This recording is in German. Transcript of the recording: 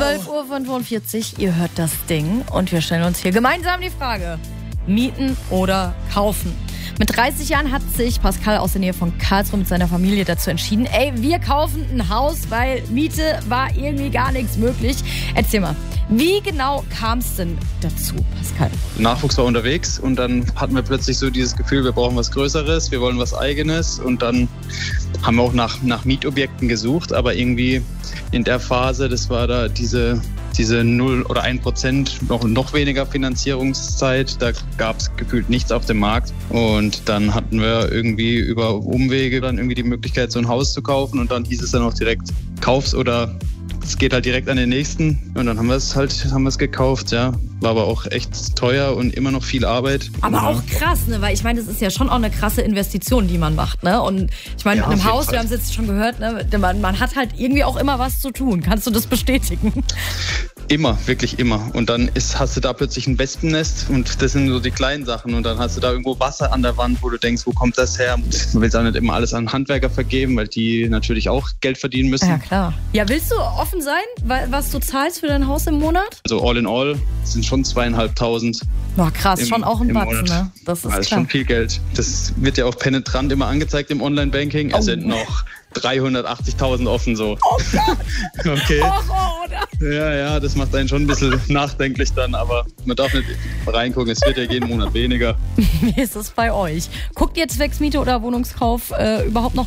12:45 Uhr, ihr hört das Ding und wir stellen uns hier gemeinsam die Frage, mieten oder kaufen? Mit 30 Jahren hat sich Pascal aus der Nähe von Karlsruhe mit seiner Familie dazu entschieden, wir kaufen ein Haus, weil Miete war irgendwie gar nichts möglich. Erzähl mal, wie genau kam es denn dazu, Pascal? Nachwuchs war unterwegs und dann hatten wir plötzlich so dieses Gefühl, wir brauchen was Größeres, wir wollen was Eigenes und dann haben wir auch nach Mietobjekten gesucht, aber irgendwie in der Phase, das war da diese 0 oder 1%, noch weniger Finanzierungszeit, da gab es gefühlt nichts auf dem Markt und dann hatten wir irgendwie über Umwege dann irgendwie die Möglichkeit, so ein Haus zu kaufen und dann hieß es dann auch direkt, kauf's oder es geht halt direkt an den nächsten und dann haben wir es gekauft, ja. War aber auch echt teuer und immer noch viel Arbeit. Aber auch krass, ne? Weil ich meine, das ist ja schon auch eine krasse Investition, die man macht, ne? Und ich meine, mit einem Haus, wir haben es jetzt schon gehört, ne? Man hat halt irgendwie auch immer was zu tun. Kannst du das bestätigen? Immer, wirklich immer. Und dann hast du da plötzlich ein Wespennest und das sind so die kleinen Sachen. Und dann hast du da irgendwo Wasser an der Wand, wo du denkst, wo kommt das her? Du willst auch nicht immer alles an Handwerker vergeben, weil die natürlich auch Geld verdienen müssen. Ja, klar. Ja, willst du offen sein, was du zahlst für dein Haus im Monat? Also all in all sind schon 2.500. Boah, krass, schon auch ein Batzen, ne? Das ist klar. Schon viel Geld. Das wird ja auch penetrant immer angezeigt im Online-Banking. Es sind noch 380.000 offen so. Oh Gott! Okay. Horror, oder? Ja, das macht einen schon ein bisschen nachdenklich dann, aber man darf nicht reingucken, es wird ja jeden Monat weniger. Wie ist es bei euch? Guckt ihr zwecks Miete oder Wohnungskauf überhaupt noch